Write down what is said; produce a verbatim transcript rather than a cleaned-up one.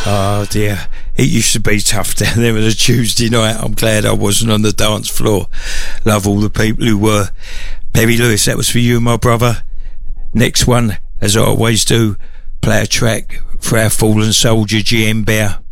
Oh dear, it used to be tough down there on a Tuesday night. I'm glad I wasn't on the dance floor. Love all the people who were. Perry Lewis, that was for you, my brother. Next one, as I always do, play a track for our fallen soldier G M Bear.